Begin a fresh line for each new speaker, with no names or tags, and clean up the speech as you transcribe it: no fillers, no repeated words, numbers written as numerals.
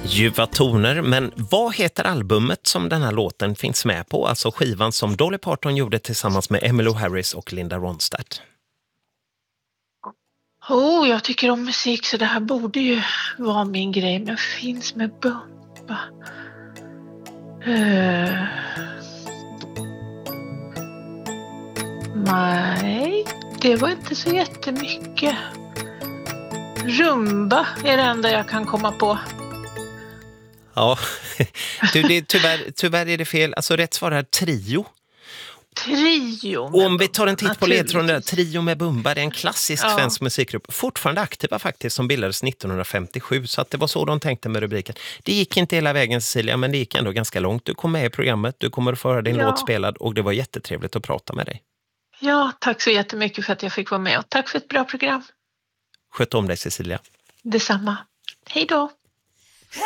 Ljuva toner, men vad heter albumet som den här låten finns med på? Alltså skivan som Dolly Parton gjorde tillsammans med Emmylou Harris och Linda Ronstadt.
Jag tycker om musik så det här borde ju vara min grej, men finns med Bumba. Nej, det var inte så jättemycket. Rumba är det enda jag kan komma på.
Ja, tyvärr är det fel. Alltså rätt svar är Trio.
Trio.
Och om vi tar en titt på ledtråden, Trio med Bumba, det är en klassisk svensk musikgrupp. Fortfarande aktiva faktiskt, som bildades 1957. Så att det var så de tänkte med rubriken. Det gick inte hela vägen, Cecilia, men det gick ändå ganska långt. Du kom med i programmet, du kommer att få höra din låt spelad och det var jättetrevligt att prata med dig.
Ja, tack så jättemycket för att jag fick vara med och tack för ett bra program.
Sköt om dig, Cecilia.
Detsamma. Hej då.